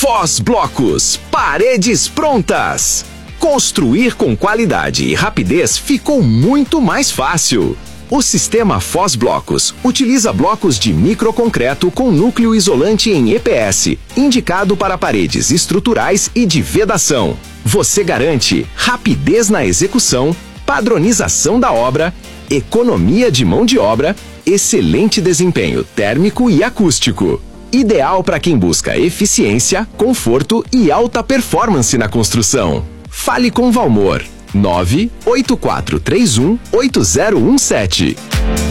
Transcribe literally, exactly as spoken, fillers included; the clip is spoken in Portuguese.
Foz Blocos, paredes prontas. Construir com qualidade e rapidez ficou muito mais fácil. O sistema Foz Blocos utiliza blocos de microconcreto com núcleo isolante em E P S, indicado para paredes estruturais e de vedação. Você garante rapidez na execução, padronização da obra, economia de mão de obra, excelente desempenho térmico e acústico. Ideal para quem busca eficiência, conforto e alta performance na construção. Fale com Valmor. nove oito quatro três um oito zero um sete.